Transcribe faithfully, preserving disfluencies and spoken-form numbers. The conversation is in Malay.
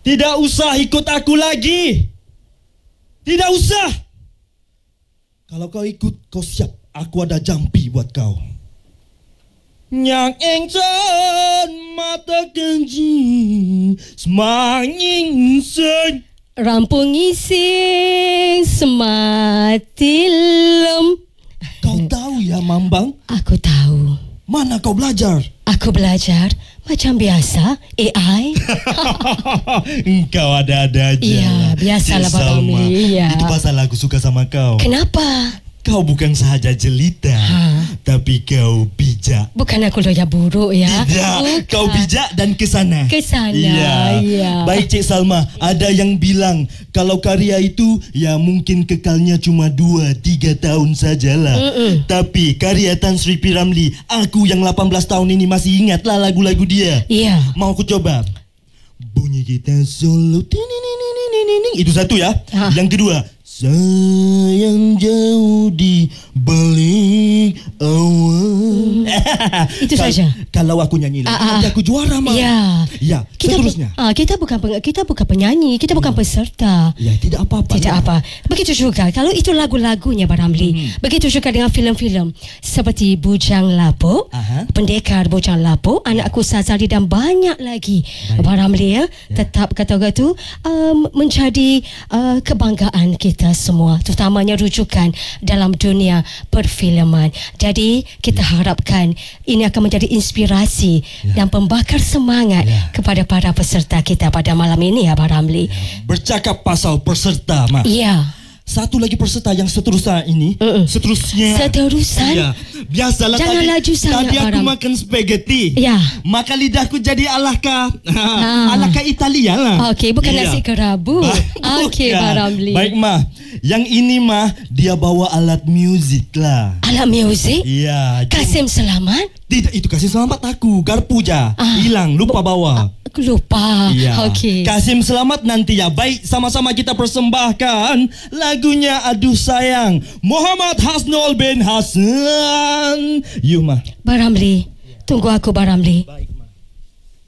Tidak usah ikut aku lagi. Tidak usah. Kalau kau ikut, kau siap. Aku ada jampi buat kau. Nhạc anh chân mata kenji semangin sen Rampung ising semati lem. Kau tahu ya Mambang? Aku tahu. Mana kau belajar? Aku belajar macam biasa A I. Engkau ada-ada aja. Iya, biasalah Cik Abang Salma. Ramli. Iya. Itu pasal aku suka sama kau. Kenapa? Kau bukan sahaja jelita, Ha. tapi kau bijak. Bukan aku loya buruk ya. Tidak, Bukan. kau bijak dan kesana. Kesana, Iya. iya. Baik Cik Salma, ada yang bilang kalau karya itu ya mungkin kekalnya cuma dua tiga tahun sajalah. Mm-mm. Tapi karya Tan Sri P. Ramlee, aku yang lapan belas tahun ini masih ingatlah lagu-lagu dia. Iya. Mau aku coba? Bunyi gitar solo, tinininininining. Itu satu ya. Ah. Yang kedua, sayang jauh di balik awan. Itu Kal- saja. Kalau aku nyanyi lagi, Ah, ah. nanti aku juara mah. Ya. Ya, Kita bu- seterusnya. ah, kita bukan peng- kita bukan penyanyi, kita bukan peserta. Ya, tidak apa-apa. Tidak lah. apa. Begitu juga kalau itu lagu-lagunya Abang Ramlee. Hmm. Begitu juga dengan filem-filem seperti Bujang Lapuk, Aha. Pendekar Bujang Lapuk, Anakku Sazali dan banyak lagi. Baik. Abang Ramlee ya, Ya. tetap kata-kata um, menjadi uh, kebanggaan kita semua, terutamanya rujukan dalam dunia perfilman. Jadi kita harapkan ini akan menjadi inspirasi Ya. dan pembakar semangat Ya. kepada para peserta kita pada malam ini Abang Ramlee. Bercakap pasal peserta, Mak. Ya. Satu lagi peserta yang seterusnya ini, Mm-mm. seterusnya. Seterusan? Ya, biasalah Jangan tadi. laju sangat, Tadi aku Baram. makan spaghetti. Ya. Maka lidahku jadi alaka, Ah. alaka Italia lah. Okey, bukan Iya. nasi kerabu. Ba- Okey, bukan. Abang Ramlee. Baik, Mah. Yang ini, Mah, dia bawa alat muzik lah. Alat muzik? Iya. Kasim Selamat? Tidak, itu kasih selamat aku. Garpu ja. Ah. Hilang, lupa bawa. Aku lupa. Iya. Okey. Kasim selamat nanti ya. Baik, sama-sama kita persembahkan lagunya Aduh Sayang, Muhammad Hasnul bin Hasan. You, Mah. Abang Ramlee, tunggu aku Abang Ramlee. Baik.